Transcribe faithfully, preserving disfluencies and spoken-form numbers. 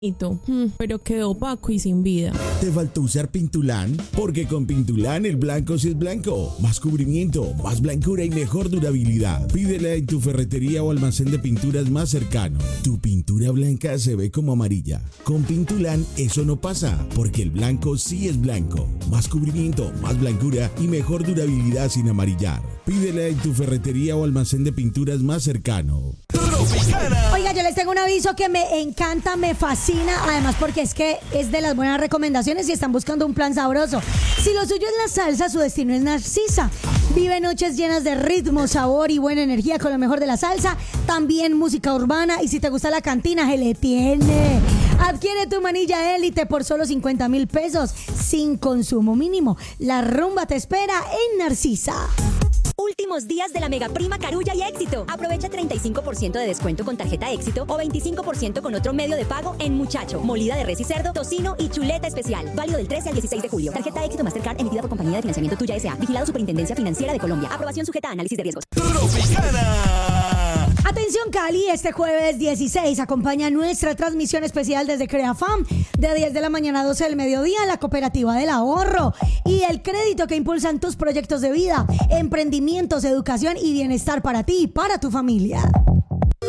Hmm, pero quedó opaco y sin vida. ¿Te faltó usar Pintulán? Porque con Pintulán el blanco sí es blanco. Más cubrimiento, más blancura y mejor durabilidad. Pídela en tu ferretería o almacén de pinturas más cercano. Tu pintura blanca se ve como amarilla. Con Pintulán eso no pasa, porque el blanco sí es blanco. Más cubrimiento, más blancura y mejor durabilidad sin amarillar. Pídela en tu ferretería o almacén de pinturas más cercano. Oiga, yo les tengo un aviso que me encanta, me fascina, además porque es que es de las buenas recomendaciones y están buscando un plan sabroso. Si lo suyo es la salsa, su destino es Narcisa. Vive noches llenas de ritmo, sabor y buena energía con lo mejor de la salsa, también música urbana, y si te gusta la cantina, se le tiene. Adquiere tu manilla élite por solo cincuenta mil pesos, sin consumo mínimo. La rumba te espera en Narcisa. Últimos días de la mega prima Carulla y Éxito. Aprovecha treinta y cinco por ciento de descuento con tarjeta Éxito o veinticinco por ciento con otro medio de pago en Muchacho, molida de res y cerdo, tocino y chuleta especial. Válido del trece al dieciséis de julio. Tarjeta Éxito Mastercard emitida por Compañía de Financiamiento Tuya S A. Vigilado Superintendencia Financiera de Colombia. Aprobación sujeta a análisis de riesgos. Tropicana. Atención Cali, este jueves dieciséis acompaña nuestra transmisión especial desde CreaFam de diez de la mañana a doce del mediodía, la Cooperativa del Ahorro y el crédito que impulsan tus proyectos de vida, emprendimientos, educación y bienestar para ti y para tu familia.